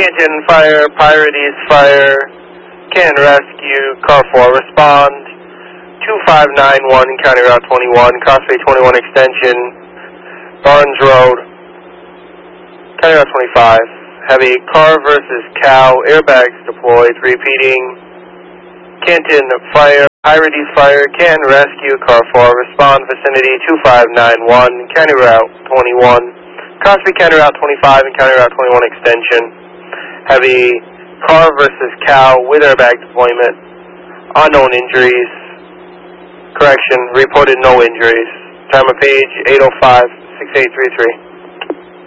Canton Fire, Pirates Fire, Canton Rescue, Car 4, respond. 2591, County Route 21, Crossway 21 Extension, Barnes Road, County Route 25. Heavy car versus cow, airbags deployed, repeating. Canton Fire, Pirates Fire, Canton Rescue, Car 4, respond, vicinity 2591, County Route 21, Crossway County Route 25 and County Route 21 Extension. Heavy car versus cow with airbag deployment, unknown injuries. Correction, reported no injuries. Time of page 805-6833.